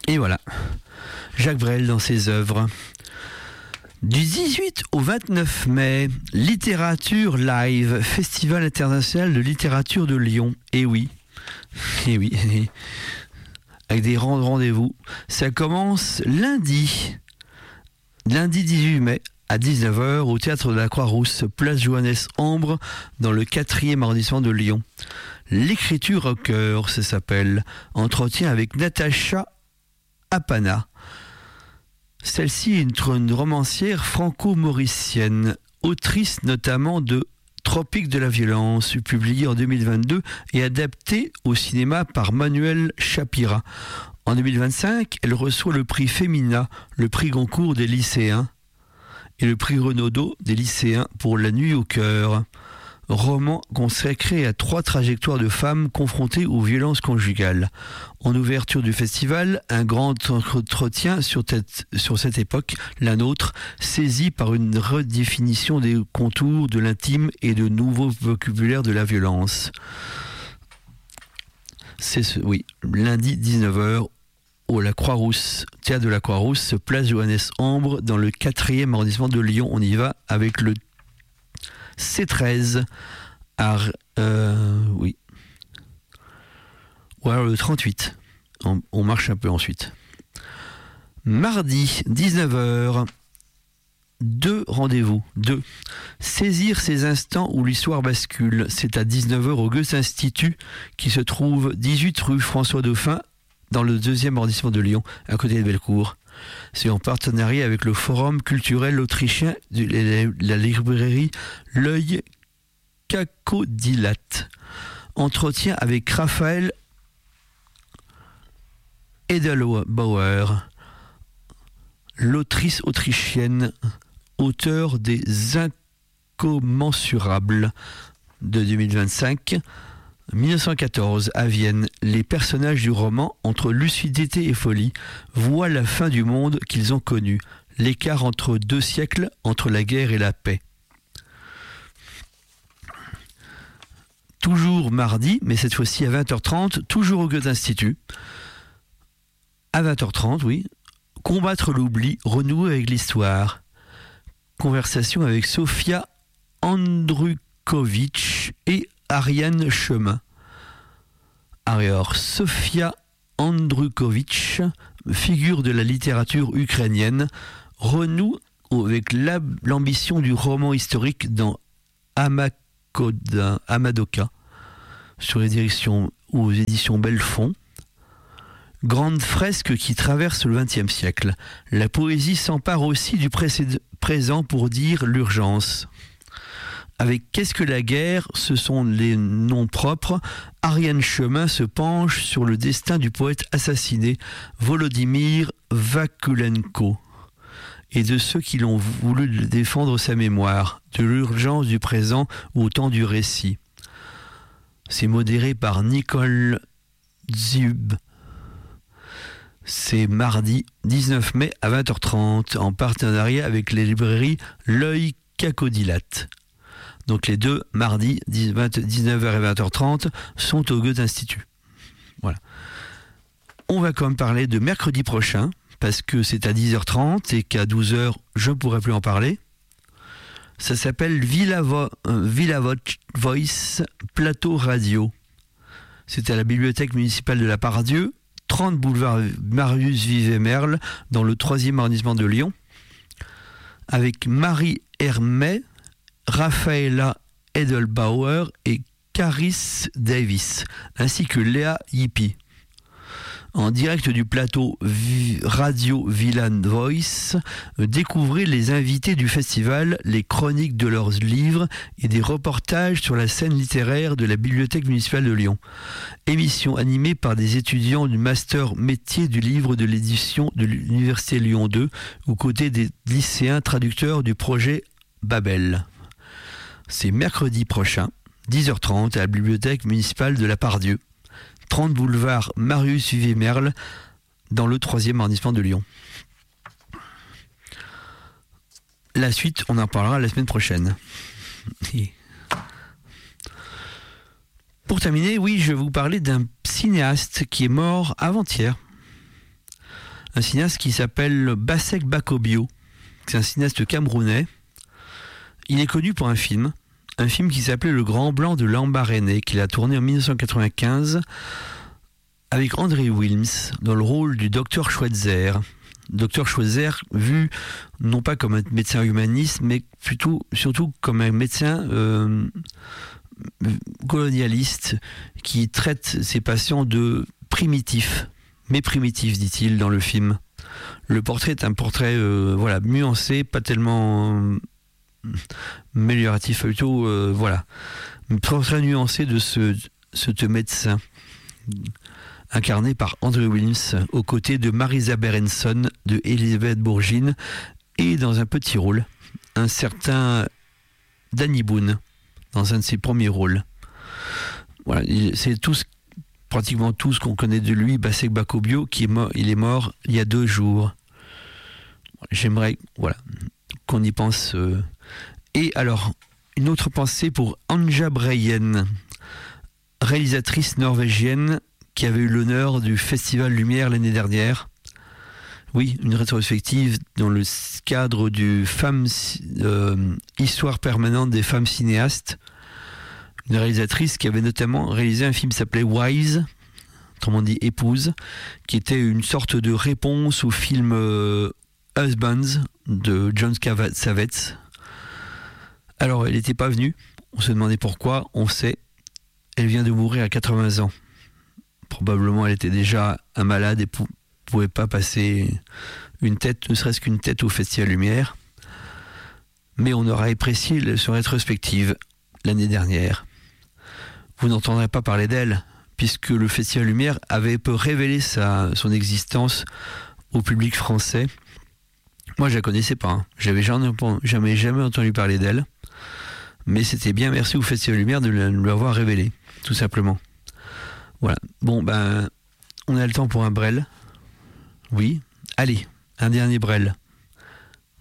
Et voilà, Jacques Brel dans ses œuvres. Du 18 au 29 mai, Littérature Live, Festival international de littérature de Lyon. Et oui, avec des rendez-vous. Ça commence lundi 18 mai à 19h au Théâtre de la Croix-Rousse, place Johannes Ambre, dans le 4e arrondissement de Lyon. L'écriture au cœur, ça s'appelle. Entretien avec Natacha Apana. Celle-ci est une romancière franco-mauricienne, autrice notamment de Tropique de la violence, publiée en 2022 et adaptée au cinéma par Manuel Chapira. En 2025, elle reçoit le prix Femina, le prix Goncourt des lycéens et le prix Renaudot des lycéens pour La nuit au cœur. Roman consacré à 3 trajectoires de femmes confrontées aux violences conjugales. En ouverture du festival, un grand entretien sur cette époque, la nôtre, saisie par une redéfinition des contours de l'intime et de nouveaux vocabulaires de la violence. Lundi 19h au La Croix-Rousse, théâtre de la Croix-Rousse, place Johannes Ambre, dans le 4e arrondissement de Lyon. On y va avec le C13 ou alors le 38. On marche un peu ensuite. Mardi 19h, 2 rendez-vous. Saisir ces instants où l'histoire bascule. C'est à 19h au Goethe-Institut qui se trouve 18 rue François Dauphin dans le 2e arrondissement de Lyon, à côté de Bellecour. C'est en partenariat avec le Forum culturel autrichien de la librairie L'Œil Cacodilat. Entretien avec Raphaël Edelbauer, l'autrice autrichienne, auteure des Incommensurables de 2025. 1914, à Vienne, les personnages du roman, entre lucidité et folie, voient la fin du monde qu'ils ont connu, l'écart entre 2 siècles, entre la guerre et la paix. Toujours mardi, mais cette fois-ci à 20h30, toujours au Goethe-Institut. À 20h30, oui. Combattre l'oubli, renouer avec l'histoire. Conversation avec Sofia Andrukovitch et Ariane Chemin. Alors, Sofia Andrukovitch, figure de la littérature ukrainienne, renoue avec l'ambition du roman historique dans Amadoka, sur les directions aux éditions Belfond. Grande fresque qui traverse le XXe siècle. La poésie s'empare aussi du présent pour dire l'urgence. Avec Qu'est-ce que la guerre, ce sont les noms propres, Ariane Chemin se penche sur le destin du poète assassiné, Volodymyr Vakulenko, et de ceux qui l'ont voulu défendre sa mémoire, de l'urgence du présent au temps du récit. C'est modéré par Nicole Zub. C'est mardi 19 mai à 20h30, en partenariat avec les librairies L'Œil Cacodilat. Donc les 2 mardis, 19h et 20h30, sont au Goethe-Institut. Voilà. On va quand même parler de mercredi prochain, parce que c'est à 10h30 et qu'à 12h, je ne pourrai plus en parler. Ça s'appelle Villa Voice Plateau Radio. C'est à la bibliothèque municipale de la Part-Dieu, 30 boulevard Marius Vivet-Merle, dans le 3e arrondissement de Lyon, avec Marie Hermet, Raphaëla Edelbauer et Caris Davis, ainsi que Léa Yippie. En direct du plateau Radio Villan Voice, découvrez les invités du festival, les chroniques de leurs livres et des reportages sur la scène littéraire de la Bibliothèque municipale de Lyon. Émission animée par des étudiants du master métier du livre de l'édition de l'Université Lyon 2, aux côtés des lycéens traducteurs du projet Babel. C'est mercredi prochain, 10h30, à la Bibliothèque municipale de la Part-Dieu, 30 boulevard Marius Vivet-Merle, dans le 3e arrondissement de Lyon. La suite, on en parlera la semaine prochaine. Et pour terminer, oui, je vais vous parler d'un cinéaste qui est mort avant-hier. un cinéaste qui s'appelle Bassek Bakobio. C'est un cinéaste camerounais. Il est connu pour un film qui s'appelait Le Grand Blanc de Lambaréné, qu'il a tourné en 1995 avec André Wilms dans le rôle du docteur Schweitzer. Docteur Schweitzer vu non pas comme un médecin humaniste, mais surtout comme un médecin colonialiste qui traite ses patients de primitifs, mais primitifs, dit-il dans le film. Le portrait est un portrait nuancé, pas tellement amélioratif, plutôt un portrait nuancé de ce médecin incarné par Andrew Williams aux côtés de Marisa Berenson, de Elisabeth Bourgine et dans un petit rôle un certain Danny Boone dans un de ses premiers rôles. Voilà, c'est pratiquement tout ce qu'on connaît de lui. Bassek Bakobio, il est mort il y a 2 jours. J'aimerais qu'on y pense. Et alors, une autre pensée pour Anja Breien, réalisatrice norvégienne qui avait eu l'honneur du Festival Lumière l'année dernière. Oui, une rétrospective dans le cadre du Histoire permanente des femmes cinéastes. Une réalisatrice qui avait notamment réalisé un film qui s'appelait Wise, autrement dit Épouse, qui était une sorte de réponse au film Husbands de John Cassavetes. Alors, elle n'était pas venue. On se demandait pourquoi. On sait. Elle vient de mourir à 80 ans. Probablement, elle était déjà un malade et pouvait pas passer une tête, ne serait-ce qu'une tête au Festival Lumière. Mais on aura apprécié son rétrospective l'année dernière. Vous n'entendrez pas parler d'elle, puisque le Festival Lumière avait peu révélé son existence au public français. Moi, je la connaissais pas. Hein. J'avais jamais entendu parler d'elle. Mais c'était bien merci au Festival Lumière de l'avoir révélé, tout simplement. Voilà. Bon, on a le temps pour un Brel. Oui. Allez, un dernier Brel.